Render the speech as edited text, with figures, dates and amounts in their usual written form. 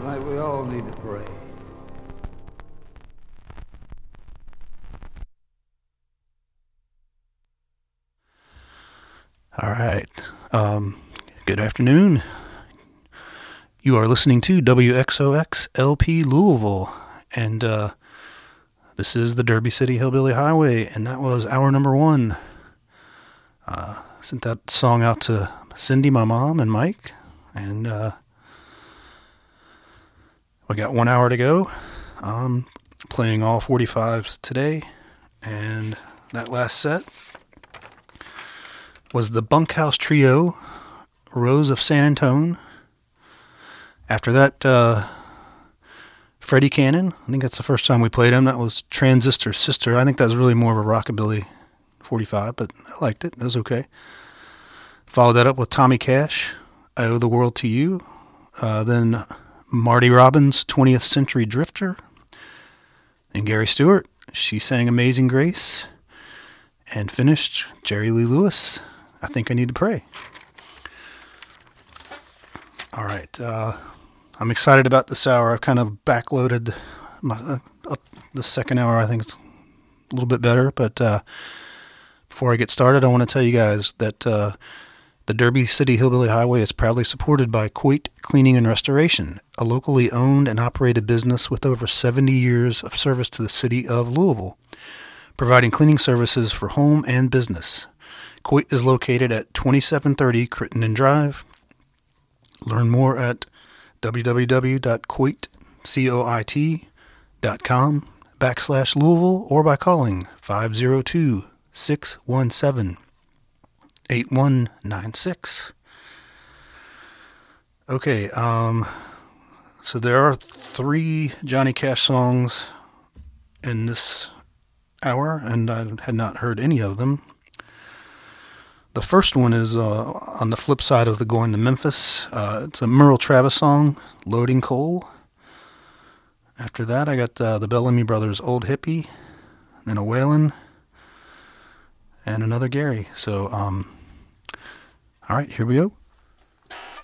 tonight, we all need to pray. All right. Good afternoon. You are listening to WXOX LP Louisville, and this is the Derby City Hillbilly Highway, and that was hour number one. Sent that song out to Cindy, my mom, and Mike, and we got 1 hour to go. Playing all 45s today, and that last set was the Bunkhouse Trio, Rose of San Antone. After that, Freddie Cannon. I think that's the first time we played him. That was Transistor Sister. I think that was really more of a rockabilly 45, but I liked it. It was okay. Followed that up with Tommy Cash, I Owe the World to You. Then Marty Robbins, 20th Century Drifter. And Gary Stewart, She Sang Amazing Grace. And finished Jerry Lee Lewis, I Think I Need to Pray. All right. I'm excited about this hour. I've kind of backloaded the second hour. I think it's a little bit better. But before I get started, I want to tell you guys that the Derby City Hillbilly Highway is proudly supported by Coit Cleaning and Restoration, a locally owned and operated business with over 70 years of service to the city of Louisville, providing cleaning services for home and business. Coit is located at 2730 Crittenden Drive. Learn more at www.coit.com/Louisville or by calling 502-617-8196. Okay, so there are 3 Johnny Cash songs in this hour, and I had not heard any of them. The first one is on the flip side of the Going to Memphis. It's a Merle Travis song, Loading Coal. After that, I got the Bellamy Brothers' Old Hippie, then a Waylon, and another Gary. So, all right, here we go.